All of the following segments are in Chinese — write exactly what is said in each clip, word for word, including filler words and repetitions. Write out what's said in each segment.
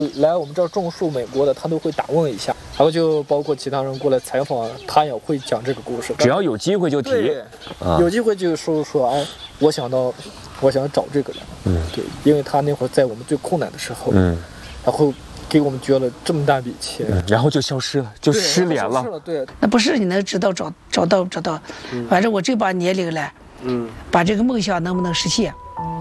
来我们这儿种树美国的，他都会打问一下，然后就包括其他人过来采访，他也会讲这个故事。 只要有机会就提， 啊、有机会就说说，哎，我想到，我想找这个人，嗯，对，因为他那会儿在我们最困难的时候，嗯，然后给我们捐了这么大笔钱， 嗯、然后就消失了，就失联了。 了对， 那不是你能知道找找到找到，嗯、反正我这把年龄了，嗯，把这个梦想能不能实现？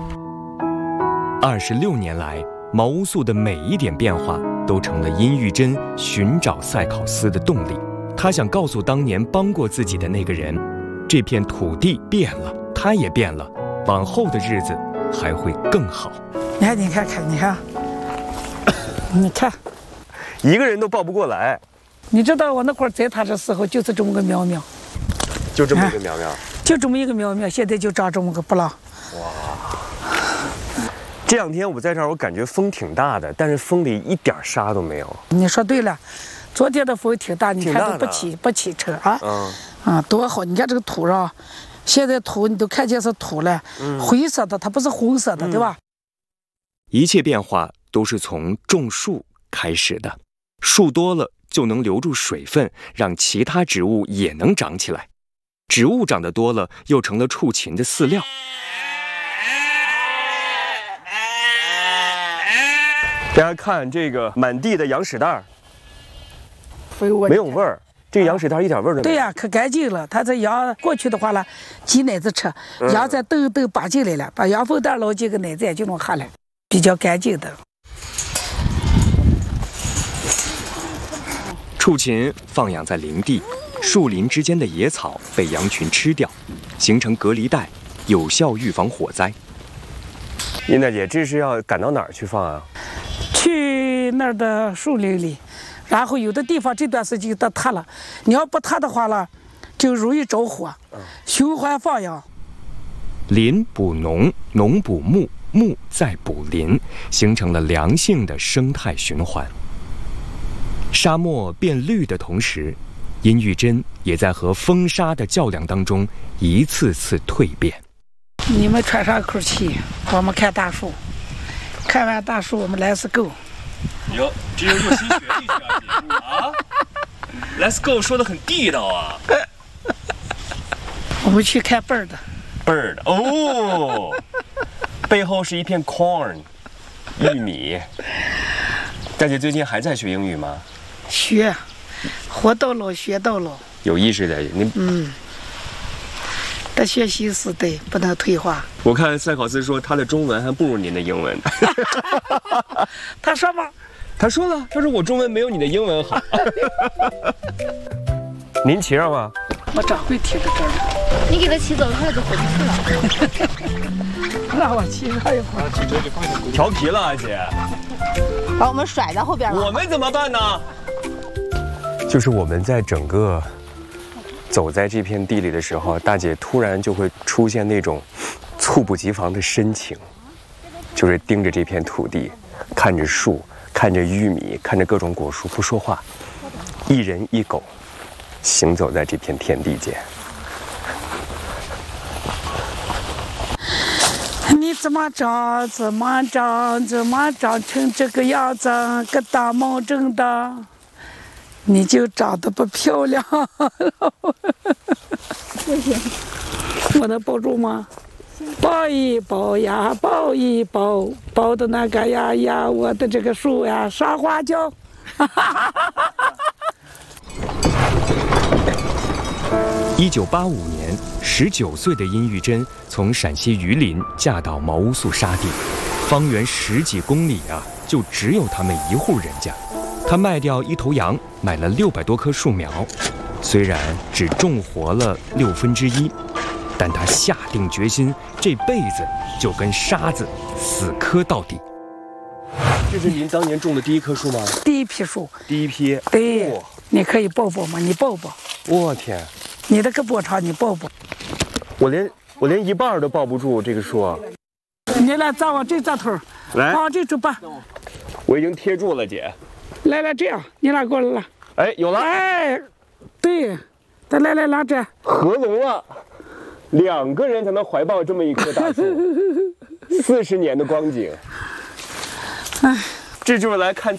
二十六年来。毛乌素的每一点变化都成了殷玉珍寻找塞考斯的动力。他想告诉当年帮过自己的那个人，这片土地变了，他也变了，往后的日子还会更好。 你看，你看看，你看，你看， 一个人都抱不过来。 你知道我那会儿在他的时候就是这么个苗苗， 就这么一个苗苗，啊、 就这么一个苗苗，现在就长这么个不拉。 哇！这两天我在这儿，我感觉风挺大的，但是风里一点沙都没有。 你说对了，昨天的风挺大，你看都不起不起车啊，嗯啊，多好！你看这个土上，现在土你都看见是土了，嗯、灰色的，它不是红色的，嗯、对吧？ 一切变化都是从种树开始的，树多了就能留住水分，让其他植物也能长起来。植物长得多了，又成了畜禽的饲料。 大家看这个满地的羊屎蛋儿，没有味儿。这个羊屎蛋一点味儿都没有。 对呀、啊，可干净了。它这羊过去的话呢，挤奶子吃，羊在豆豆拔进来了，把羊粪蛋捞进个奶子也就能下来，比较干净的。 畜禽放养在林地，树林之间的野草被羊群吃掉，形成隔离带，有效预防火灾。 殷大姐，这是要赶到哪儿去放啊？ 去那儿的树林里，然后有的地方这段时间都塌了，你要不塌的话了，就容易着火。循环放养， 林补农，农补牧，牧再补林，形成了良性的生态循环。沙漠变绿的同时，殷玉珍也在和风沙的较量当中一次次蜕变。 你们喘上口气，我们看大树。看完大树，我们来 Let's go。 哟，这又又新学一学啊！Let's go 说的很地道啊。 我们去看 bird。 bird 哦，背后是一片 corn， 玉米。大姐最近还在学英语吗？ 学，活到老学到老。 有意识的，您嗯。但学习是对，不能退化。 我看塞考斯说他的中文还不如您的英文。 他说吗？ 他说了，他说我中文没有你的英文好。您骑上吗？ 我掌柜提着这儿。 你给他骑走，他就回不去了。 让我骑上一会儿。 调皮了啊，姐。 把我们甩在后边了。 我们怎么办呢？就是我们在整个走在这片地里的时候，大姐突然就会出现那种猝不及防的深情，就是盯着这片土地，看着树，看着玉米，看着各种果树，不说话，一人一狗行走在这片天地间。 你怎么长，怎么长，怎么长成这个样子，个大毛症的？你就长得不漂亮。 谢谢。 我能抱住吗？抱一抱呀，抱一抱，抱的那个呀呀，我的这个树呀，上花轿。 一九八五年，十九岁的殷玉珍从陕西榆林嫁到毛乌素沙地，方圆十几公里啊，就只有他们一户人家。他卖掉一头羊，买了六百多棵树苗，虽然只种活了六分之一，但他下定决心，这辈子就跟沙子死磕到底。 这是您当年种的第一棵树吗？ 第一批树。 第一批。 对，哦、你可以抱抱吗？你抱抱。 我天！ 你的胳膊长，你抱抱。 我连我连一半都抱不住这个树。 你来站往这这头， 来， 往这头吧。 我已经贴住了，姐。 来来，这样，你俩过来了。 哎，有了。 哎，对，再来来拿这。 合拢了，两个人才能怀抱这么一棵大树，四十年的光景。 哎， 这就是来看